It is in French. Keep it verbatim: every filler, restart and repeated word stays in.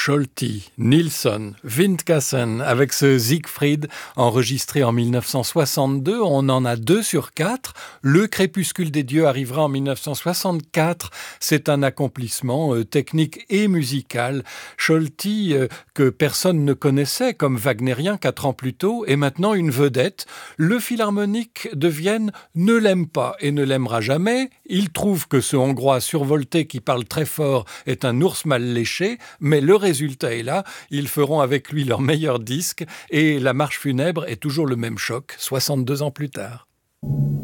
Scholti, Nilsson, Windkassen, avec ce Siegfried enregistré en mille neuf cent soixante-deux, on en a deux sur quatre. Le Crépuscule des dieux arrivera en mille neuf cent soixante-quatre. C'est un accomplissement euh, technique et musical. Scholti, euh, que personne ne connaissait comme wagnérien quatre ans plus tôt, est maintenant une vedette. Le Philharmonique de Vienne ne l'aime pas et ne l'aimera jamais. Il trouve que ce Hongrois survolté qui parle très fort est un ours mal léché, mais le résultat est là. Ils feront avec lui leur meilleur disque et la marche funèbre est toujours le même choc, soixante-deux ans plus tard.